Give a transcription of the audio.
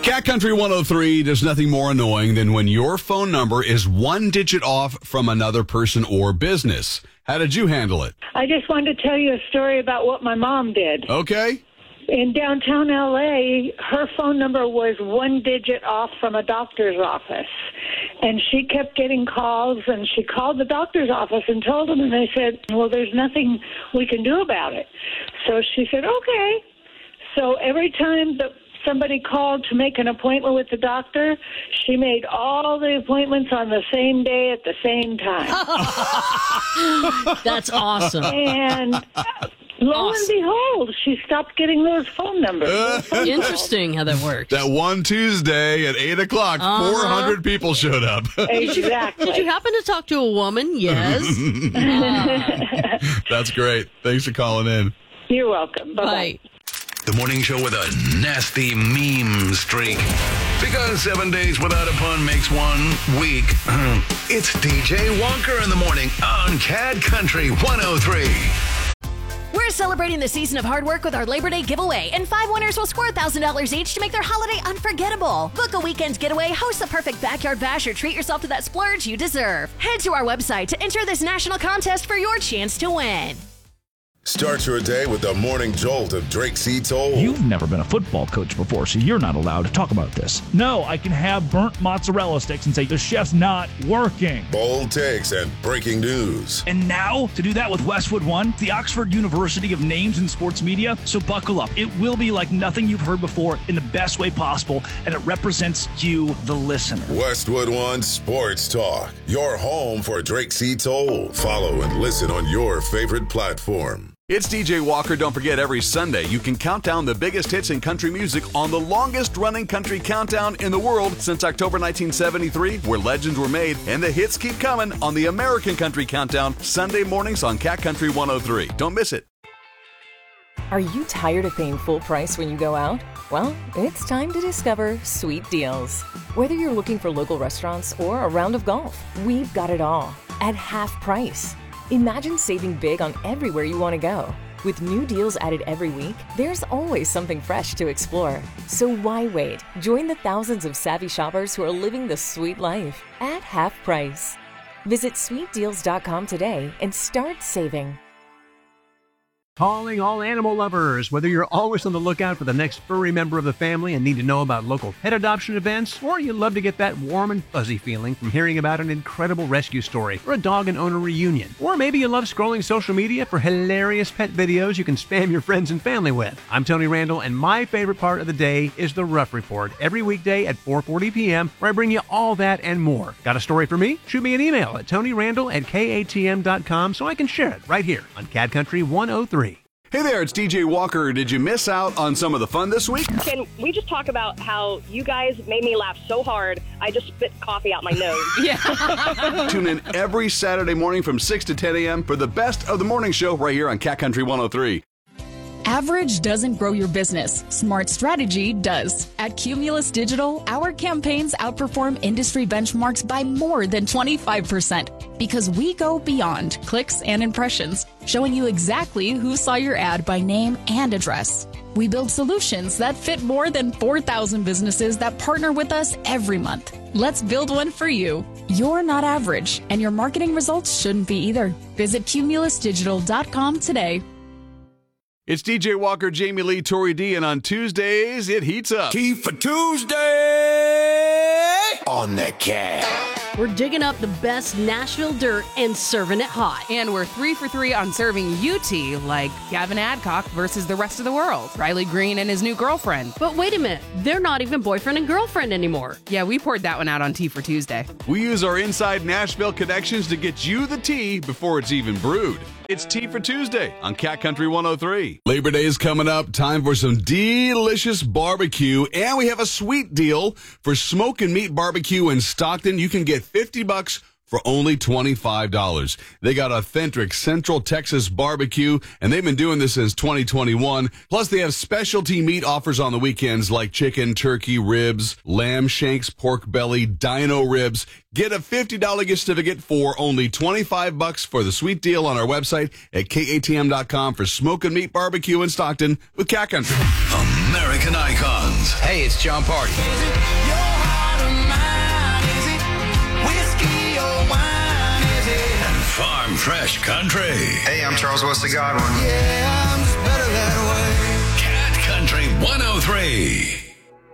Cat Country 103, there's nothing more annoying than when your phone number is one digit off from another person or business. How did you handle it? I just wanted to tell you a story about what my mom did. Okay. In downtown L.A., her phone number was one digit off from a doctor's office. And she kept getting calls, and she called the doctor's office and told them, and they said, well, there's nothing we can do about it. So she said, okay. So every time that somebody called to make an appointment with the doctor, she made all the appointments on the same day at the same time. That's awesome. And lo and behold, she stopped getting those phone numbers. Interesting how that works. That one Tuesday at 8 o'clock, 400 people showed up. Exactly. Did you happen to talk to a woman? Yes. That's great. Thanks for calling in. You're welcome. Bye-bye. Bye. The morning show with a nasty meme streak. Because 7 days without a pun makes 1 week. It's DJ Walker in the morning on Cat Country 103. We're celebrating the season of hard work with our Labor Day giveaway, and 5 winners will score $1,000 each to make their holiday unforgettable. Book a weekend getaway, host the perfect backyard bash, or treat yourself to that splurge you deserve. Head to our website to enter this national contest for your chance to win. Start your day with the morning jolt of Drake C. Toll. You've never been a football coach before, so you're not allowed to talk about this. No, I can have burnt mozzarella sticks and say the chef's not working. Bold takes and breaking news. And now, to do that with Westwood One, the Oxford University of names in sports media, so buckle up. It will be like nothing you've heard before in the best way possible, and it represents you, the listener. Westwood One Sports Talk, your home for Drake C. Toll. Follow and listen on your favorite platform. It's DJ Walker. Don't forget, every Sunday you can count down the biggest hits in country music on the longest-running country countdown in the world since October 1973, where legends were made, and the hits keep coming on the American Country Countdown, Sunday mornings on Cat Country 103. Don't miss it. Are you tired of paying full price when you go out? Well, it's time to discover Sweet Deals. Whether you're looking for local restaurants or a round of golf, we've got it all at half price. Imagine saving big on everywhere you want to go. With new deals added every week, there's always something fresh to explore. So why wait? Join the thousands of savvy shoppers who are living the sweet life at half price. Visit sweetdeals.com today and start saving. Calling all animal lovers. Whether you're always on the lookout for the next furry member of the family and need to know about local pet adoption events, or you love to get that warm and fuzzy feeling from hearing about an incredible rescue story or a dog and owner reunion, or maybe you love scrolling social media for hilarious pet videos you can spam your friends and family with. I'm Tony Randall, and my favorite part of the day is the Rough Report, every weekday at 4:40 p.m., where I bring you all that and more. Got a story for me? Shoot me an email at tonyrandall@katm.com so I can share it right here on Cat Country 103. Hey there, it's DJ Walker. Did you miss out on some of the fun this week? Can we just talk about how you guys made me laugh so hard, I just spit coffee out my nose? Yeah. Tune in every Saturday morning from 6 to 10 a.m. for the best of the morning show right here on Cat Country 103. Average doesn't grow your business. Smart strategy does. At Cumulus Digital, our campaigns outperform industry benchmarks by more than 25% because we go beyond clicks and impressions, showing you exactly who saw your ad by name and address. We build solutions that fit more than 4,000 businesses that partner with us every month. Let's build one for you. You're not average, and your marketing results shouldn't be either. Visit cumulusdigital.com today. It's DJ Walker, Jamie Lee, Tori D, and on Tuesdays, it heats up. Key for Tuesday on the Cat. We're digging up the best Nashville dirt and serving it hot. And we're 3 for 3 on serving UT, like Gavin Adcock versus the rest of the world, Riley Green and his new girlfriend. But wait a minute, they're not even boyfriend and girlfriend anymore. Yeah, we poured that one out on Tea for Tuesday. We use our inside Nashville connections to get you the tea before it's even brewed. It's Tea for Tuesday on Cat Country 103. Labor Day is coming up. Time for some delicious barbecue. And we have a sweet deal for Smoke and Meat Barbecue in Stockton. You can get $50 for only $25. They got authentic Central Texas barbecue, and they've been doing this since 2021. Plus, they have specialty meat offers on the weekends like chicken, turkey, ribs, lamb shanks, pork belly, dino ribs. Get a $50 gift certificate for only $25 for the sweet deal on our website at katm.com for Smoke and Meat Barbecue in Stockton with Cat Country. American icons. Jones. Hey, it's John Party. And Farm Fresh Country. Hey, I'm Charles Wesley Godwin. Cat Country 103.